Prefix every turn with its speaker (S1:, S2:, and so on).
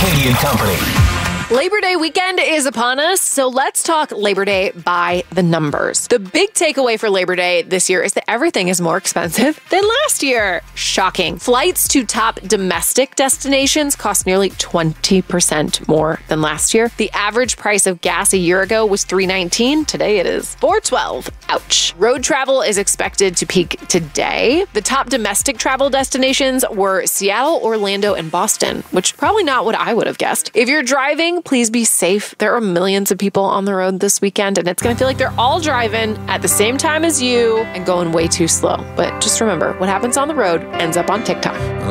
S1: Katie and Company.
S2: Labor Day weekend is upon us, so let's talk Labor Day by the numbers. The big takeaway for Labor Day this year is that everything is more expensive than last year. Shocking. Flights to top domestic destinations cost nearly 20% more than last year. The average price of gas a year ago was $3.19. Today it is $4.12. Ouch. Road travel is expected to peak today. The top domestic travel destinations were Seattle, Orlando, and Boston, which probably not what I would have guessed. If you're driving, please be safe. There are millions of people on the road this weekend, and it's going to feel like they're all driving at the same time as you and going way too slow. But just remember, what happens on the road ends up on TikTok.